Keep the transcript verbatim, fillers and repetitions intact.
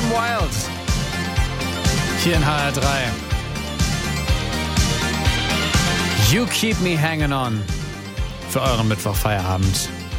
Wild. Hier in H R drei. You Keep Me Hanging On. Für euren Mittwochfeierabend.